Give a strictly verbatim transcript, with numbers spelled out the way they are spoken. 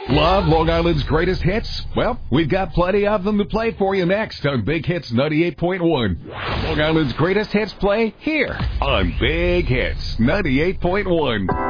Love Long Island's greatest hits? Well, we've got plenty of them to play for you next on Big Hits ninety-eight point one. Long Island's greatest hits play here on Big Hits ninety-eight point one.